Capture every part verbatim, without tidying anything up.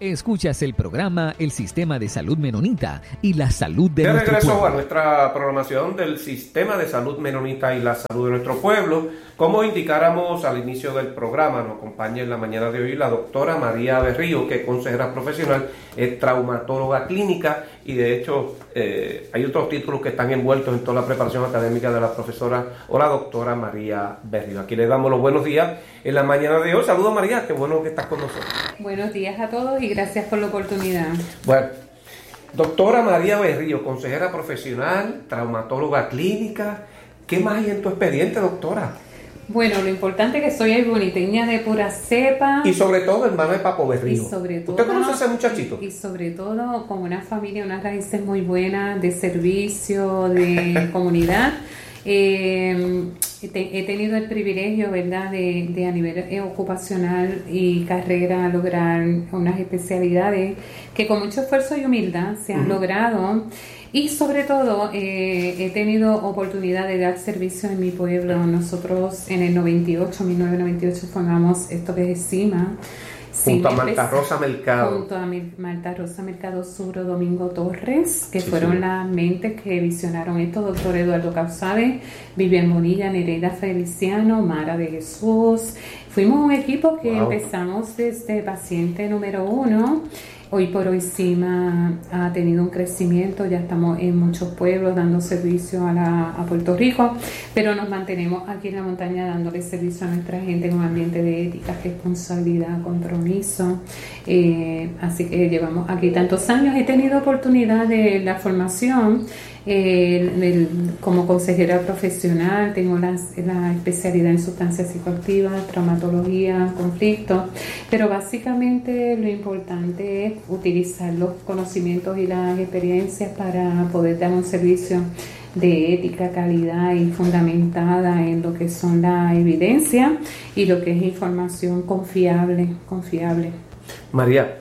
Escuchas el programa El Sistema de Salud Menonita y la Salud de, de nuestro regreso pueblo. a nuestra programación del Sistema de Salud Menonita y la Salud de nuestro pueblo. Como indicáramos al inicio del programa, nos acompaña en la mañana de hoy la doctora María Berrío, que es consejera profesional, es traumatóloga clínica y de hecho eh, hay otros títulos que están envueltos en toda la preparación académica de la profesora o la doctora María Berrío. Aquí le damos los buenos días en la mañana de hoy. Saludos, María, qué bueno que estás con nosotros. Buenos días a todos y gracias por la oportunidad. Bueno, doctora María Berrío, consejera profesional, traumatóloga clínica, ¿qué más hay en tu expediente, doctora? Bueno, lo importante es que soy boniteña de pura cepa. Y sobre todo hermana de Papo Berrío. Y sobre todo, ¿usted conoce a ese muchachito? Y sobre todo con una familia, unas raíces muy buenas de servicio, de comunidad. Eh, he tenido el privilegio, ¿verdad?, de, de a nivel ocupacional y carrera lograr unas especialidades que con mucho esfuerzo y humildad se han uh-huh. logrado. Y sobre todo eh, he tenido oportunidad de dar servicio en mi pueblo. Nosotros en el noventa y ocho, mil novecientos noventa y ocho formamos esto que es CIMA. Junto a Marta Rosa Mercado. Junto a Marta Rosa Mercado Sur, Domingo Torres, que sí, fueron sí. las mentes que visionaron esto, doctor Eduardo Causade, Vivian Bonilla, Nereida Feliciano, Mara de Jesús. Fuimos un equipo que wow. empezamos desde paciente número uno. Hoy por hoy CIMA ha tenido un crecimiento, ya estamos en muchos pueblos dando servicio a, la, a Puerto Rico, pero nos mantenemos aquí en la montaña dándole servicio a nuestra gente en un ambiente de ética, responsabilidad, compromiso. Eh, así que llevamos aquí tantos años. He tenido oportunidad de la formación eh, el, como consejera profesional, tengo la, la especialidad en sustancias psicoactivas, traumatología, conflictos, pero básicamente lo importante es utilizar los conocimientos y las experiencias para poder dar un servicio de ética, calidad y fundamentada en lo que son la evidencia y lo que es información confiable, confiable. María,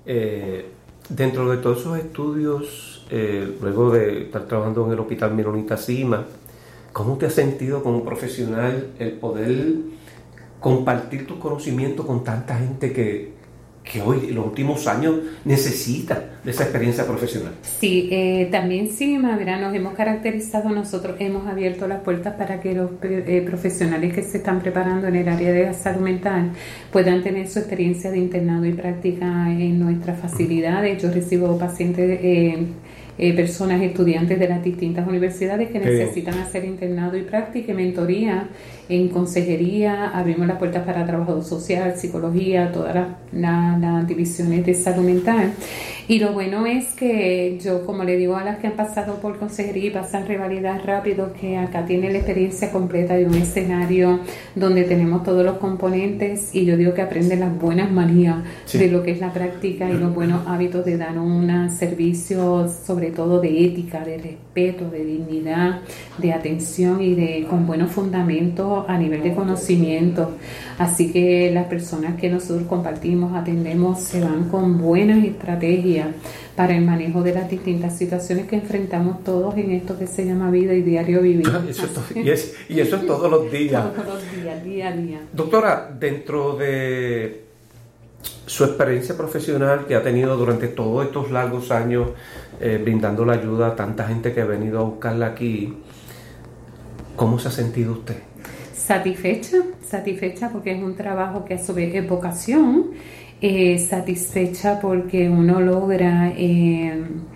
eh, dentro de todos esos estudios, eh, luego de estar trabajando en el Hospital Menonita CIMA, ¿cómo te has sentido como profesional el poder compartir tus conocimientos con tanta gente que que hoy, en los últimos años, necesita de esa experiencia profesional? Sí, eh, también sí, Madra, nos hemos caracterizado, nosotros hemos abierto las puertas para que los eh, profesionales que se están preparando en el área de la salud mental puedan tener su experiencia de internado y práctica en nuestras facilidades. Yo recibo pacientes, eh, eh, personas, estudiantes de las distintas universidades que necesitan sí. hacer internado y práctica y mentoría en consejería. Abrimos las puertas para trabajo social, psicología, todas las la, la divisiones de salud mental. Y lo bueno es que yo, como le digo a las que han pasado por consejería y pasan revalidar rápido, que acá tiene la experiencia completa de un escenario donde tenemos todos los componentes y yo digo que aprenden las buenas manías sí. de lo que es la práctica y los buenos hábitos de dar un servicio sobre todo de ética, de respeto, de dignidad, de atención y de con buenos fundamentos a nivel de conocimiento. Así que las personas que nosotros compartimos, atendemos, se van con buenas estrategias para el manejo de las distintas situaciones que enfrentamos todos en esto que se llama vida y diario vivir. Eso es, y, es, y eso es todos los días. Todos los días, día a día. Doctora, dentro de su experiencia profesional que ha tenido durante todos estos largos años eh, brindando la ayuda a tanta gente que ha venido a buscarla aquí, ¿cómo se ha sentido usted? Satisfecha, satisfecha porque es un trabajo que a su vez es vocación, eh, satisfecha porque uno logra eh,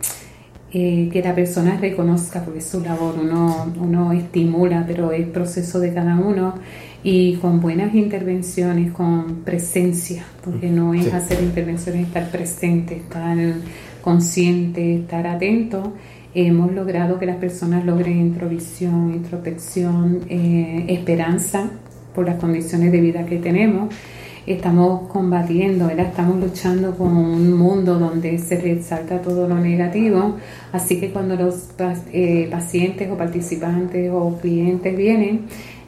eh, que la persona reconozca, porque es su labor, uno, uno estimula, pero es proceso de cada uno, y con buenas intervenciones, con presencia, porque no es sí. hacer intervenciones, estar presente, estar consciente, estar atento. Hemos logrado que las personas logren introvisión, introspección, eh, esperanza por las condiciones de vida que tenemos. Estamos combatiendo, ¿verdad? Estamos luchando con un mundo donde se resalta todo lo negativo, así que cuando los eh, pacientes o participantes o clientes vienen,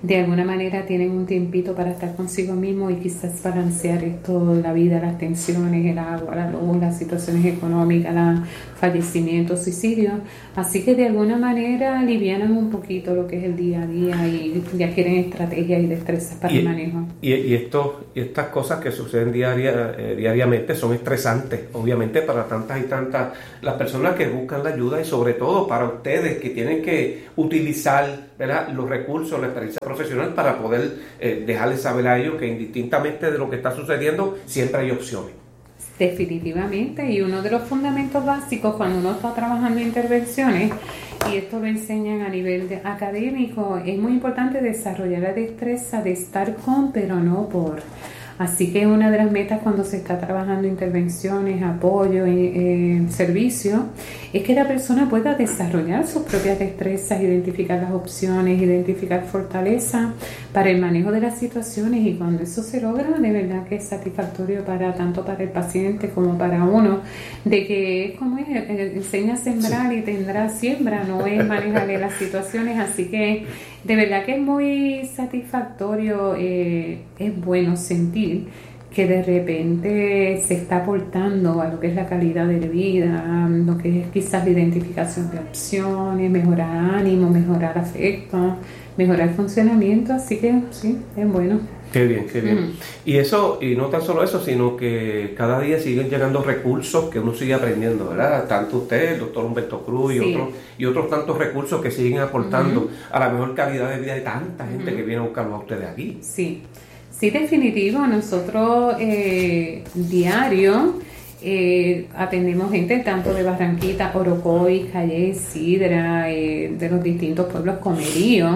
de alguna manera tienen un tiempito para estar consigo mismo y quizás balancear esto, la vida, las tensiones, el agua, la luz, las situaciones económicas, los fallecimientos, suicidios. Así que de alguna manera alivianan un poquito lo que es el día a día y ya quieren estrategias y destrezas para y, el manejo. Y, y, esto, y estas cosas que suceden diaria, eh, diariamente son estresantes, obviamente para tantas y tantas las personas que buscan la ayuda y sobre todo para ustedes que tienen que utilizar, ¿verdad?, los recursos, la experiencia profesional para poder eh, dejarles saber a ellos que indistintamente de lo que está sucediendo siempre hay opciones. Definitivamente, y uno de los fundamentos básicos cuando uno está trabajando en intervenciones, y esto lo enseñan a nivel de académico, es muy importante desarrollar la destreza de estar con, pero no por. Así que una de las metas cuando se está trabajando intervenciones, apoyo, eh, servicio, es que la persona pueda desarrollar sus propias destrezas, identificar las opciones, identificar fortaleza para el manejo de las situaciones, y cuando eso se logra, de verdad que es satisfactorio para tanto para el paciente como para uno, de que es como es, enseña a sembrar y tendrá siembra, no es manejarle las situaciones, así que de verdad que es muy satisfactorio, eh, es bueno sentir que de repente se está aportando a lo que es la calidad de vida, lo que es quizás la identificación de opciones, mejorar ánimo, mejorar afecto, mejorar funcionamiento, así que sí, es bueno. Qué bien, qué bien. Mm. Y eso, y no tan solo eso, sino que cada día siguen llegando recursos que uno sigue aprendiendo, ¿verdad? Tanto usted, el doctor Humberto Cruz y, sí. otros, y otros tantos recursos que siguen aportando uh-huh. a la mejor calidad de vida de tanta gente uh-huh. que viene a buscarlo a ustedes aquí. Sí, sí, definitivo. Nosotros eh, diario eh, atendemos gente tanto de Barranquita, Orocovis, Calle, Sidra, eh, de los distintos pueblos comeríos.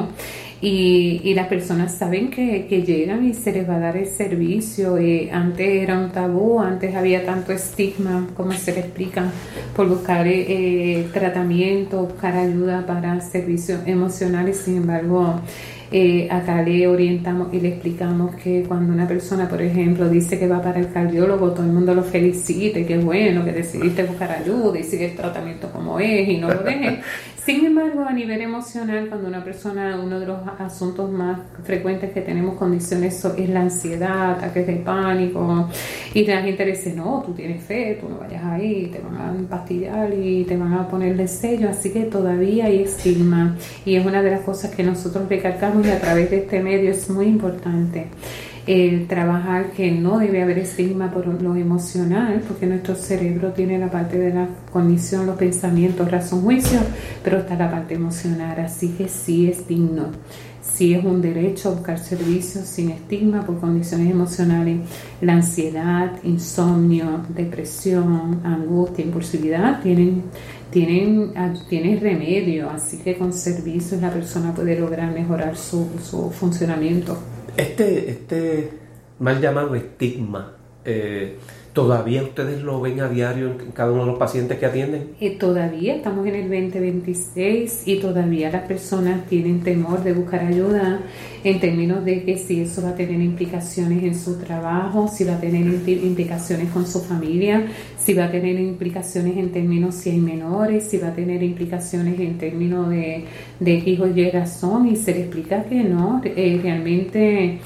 Y, y las personas saben que, que llegan y se les va a dar el servicio. Eh, antes era un tabú, antes había tanto estigma, como se le explica, por buscar eh, tratamiento, buscar ayuda para servicios emocionales. Sin embargo, eh, acá le orientamos y le explicamos que cuando una persona, por ejemplo, dice que va para el cardiólogo, todo el mundo lo felicita, y qué bueno que decidiste buscar ayuda y sigue el tratamiento como es y no lo dejes. Sin embargo, a nivel emocional, cuando una persona, uno de los asuntos más frecuentes que tenemos condiciones es la ansiedad, ataques de pánico, y la gente dice, no, tú tienes fe, tú no vayas ahí, te van a empastillar y te van a ponerle sello, así que todavía hay estigma, y es una de las cosas que nosotros recalcamos y a través de este medio es muy importante. El trabajar que no debe haber estigma por lo emocional, porque nuestro cerebro tiene la parte de la cognición, los pensamientos, razón, juicio, pero está la parte emocional, así que sí es digno, sí es un derecho buscar servicios sin estigma por condiciones emocionales. La ansiedad, insomnio, depresión, angustia, impulsividad tienen, tienen, tienen remedio, así que con servicios la persona puede lograr mejorar su, su funcionamiento. Este, este mal llamado estigma, eh, ¿todavía ustedes lo ven a diario en cada uno de los pacientes que atienden? Eh, todavía estamos en el veinte veintiséis y todavía las personas tienen temor de buscar ayuda en términos de que si eso va a tener implicaciones en su trabajo, si va a tener implicaciones con su familia, si va a tener implicaciones en términos si hay menores, si va a tener implicaciones en términos de, de hijos y razón, y se le explica que no, eh, realmente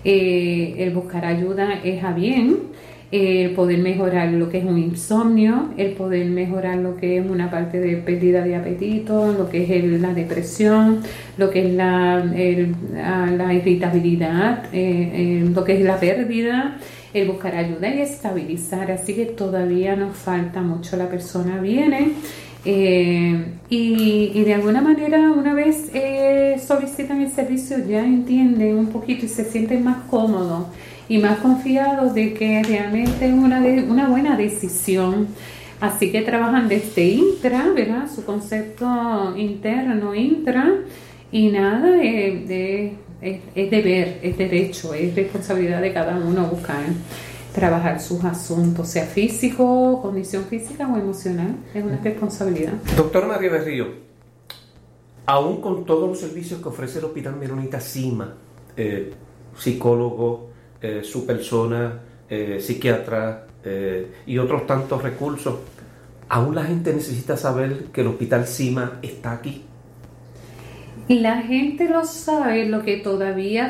eh, el buscar ayuda es a bien. El poder mejorar lo que es un insomnio, el poder mejorar lo que es una parte de pérdida de apetito, lo que es el, la depresión, lo que es la, el, la, la irritabilidad, eh, eh, lo que es la pérdida, el buscar ayuda y estabilizar. Así que todavía nos falta mucho. La persona viene eh, y, y de alguna manera una vez eh, solicitan el servicio ya entienden un poquito y se sienten más cómodos y más confiados de que realmente es una, de, una buena decisión. Así que trabajan desde intra, ¿verdad? Su concepto interno, intra, y nada, es, es, es, es deber, es derecho, es responsabilidad de cada uno buscar trabajar sus asuntos, sea físico, condición física o emocional, es una responsabilidad. Doctor María Berrío, aún con todos los servicios que ofrece el Hospital Menonita Cima, eh, psicólogo, Eh, su persona, eh, psiquiatra eh, y otros tantos recursos, ¿aún la gente necesita saber que el Hospital Cima está aquí? La gente lo sabe, lo que todavía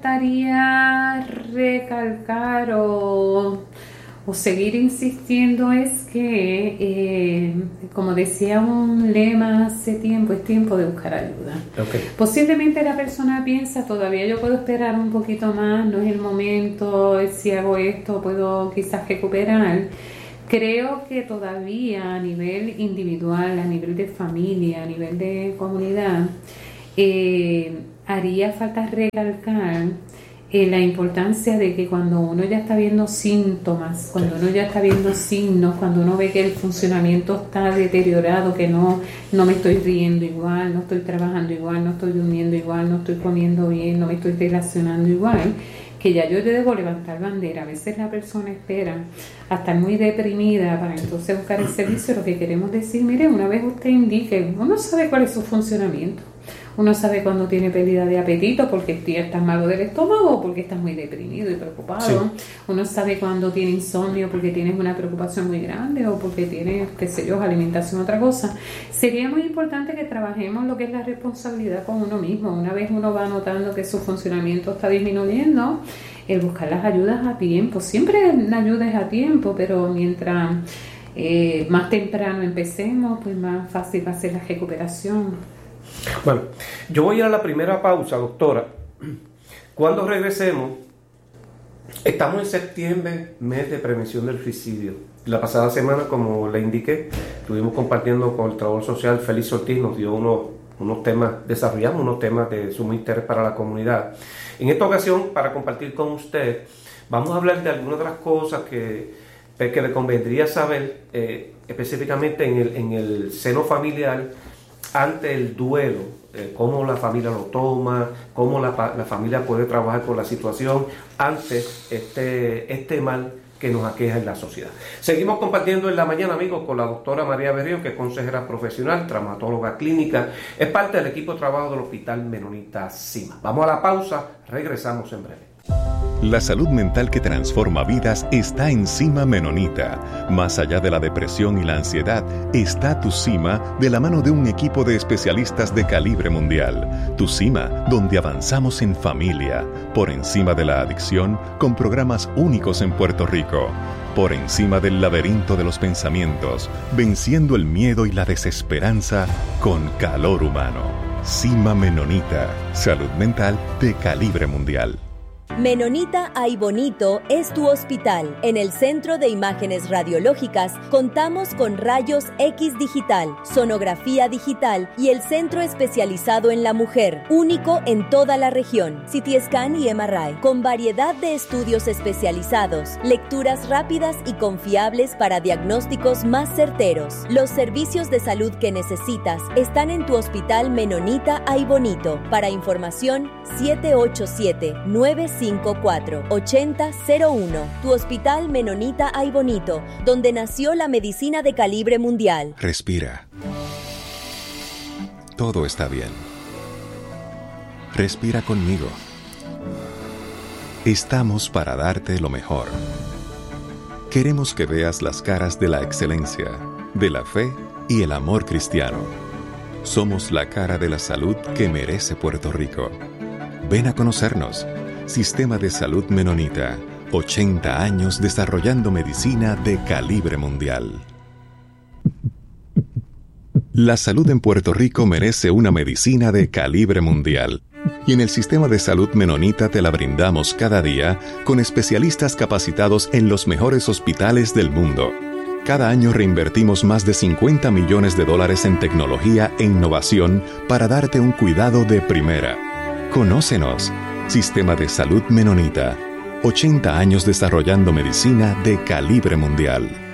faltaría recalcar o, o seguir insistiendo es que, eh, como decía un lema hace tiempo, es tiempo de buscar ayuda. Okay. Posiblemente la persona piensa, todavía yo puedo esperar un poquito más, no es el momento, si hago esto puedo quizás recuperar. Creo que todavía a nivel individual, a nivel de familia, a nivel de comunidad, Eh, haría falta recalcar eh, la importancia de que cuando uno ya está viendo síntomas, cuando uno ya está viendo signos, cuando uno ve que el funcionamiento está deteriorado, que no, no me estoy riendo igual, no estoy trabajando igual, no estoy durmiendo igual, no estoy comiendo bien, no me estoy relacionando igual, que ya yo debo levantar bandera. A veces la persona espera a estar muy deprimida para entonces buscar el servicio. Lo que queremos decir, mire, una vez usted indique, uno sabe cuál es su funcionamiento. Uno sabe cuando tiene pérdida de apetito porque estás malo del estómago o porque estás muy deprimido y preocupado. Sí. Uno sabe cuando tiene insomnio porque tienes una preocupación muy grande o porque tienes, qué sé yo, alimentación, otra cosa. Sería muy importante que trabajemos lo que es la responsabilidad con uno mismo. Una vez uno va notando que su funcionamiento está disminuyendo, el buscar las ayudas a tiempo. Siempre la ayuda es a tiempo, pero mientras eh, más temprano empecemos, pues más fácil va a ser la recuperación. Bueno, yo voy a ir a la primera pausa, doctora. Cuando regresemos, estamos en septiembre, mes de prevención del suicidio. La pasada semana, como le indiqué, estuvimos compartiendo con el trabajador social Félix Ortiz, nos dio unos, unos temas, desarrollamos unos temas de sumo interés para la comunidad. En esta ocasión, para compartir con usted, vamos a hablar de algunas de las cosas que, que le convendría saber, eh, específicamente en el, en el seno familiar, ante el duelo, eh, cómo la familia lo toma, cómo la, la familia puede trabajar con la situación ante este, este mal que nos aqueja en la sociedad. Seguimos compartiendo en la mañana, amigos, con la doctora María Berrío, que es consejera profesional, traumatóloga clínica, es parte del equipo de trabajo del Hospital Menonita Cima. Vamos a la pausa, regresamos en breve. La salud mental que transforma vidas está en Cima Menonita. Más allá de la depresión y la ansiedad, está Tu Cima de la mano de un equipo de especialistas de calibre mundial. Tu Cima, donde avanzamos en familia, por encima de la adicción, con programas únicos en Puerto Rico. Por encima del laberinto de los pensamientos, venciendo el miedo y la desesperanza con calor humano. Cima Menonita, salud mental de calibre mundial. Menonita Ay Bonito es tu hospital. En el Centro de Imágenes Radiológicas contamos con rayos X digital, sonografía digital y el centro especializado en la mujer, único en toda la región, C T Scan y M R I, con variedad de estudios especializados, lecturas rápidas y confiables para diagnósticos más certeros. Los servicios de salud que necesitas están en tu hospital Menonita Ay Bonito. Para información, siete ocho siete, nueve cinco cuatro, ocho cero cero uno. Tu hospital Menonita Ay Bonito, donde nació la medicina de calibre mundial. Respira. Todo está bien. Respira conmigo. Estamos para darte lo mejor. Queremos que veas las caras de la excelencia, de la fe y el amor cristiano. Somos la cara de la salud que merece Puerto Rico. Ven a conocernos. Sistema de Salud Menonita. ochenta años desarrollando medicina de calibre mundial. La salud en Puerto Rico merece una medicina de calibre mundial. Y en el Sistema de Salud Menonita te la brindamos cada día con especialistas capacitados en los mejores hospitales del mundo. Cada año reinvertimos más de cincuenta millones de dólares en tecnología e innovación para darte un cuidado de primera. Conócenos. Sistema de Salud Menonita. ochenta años desarrollando medicina de calibre mundial.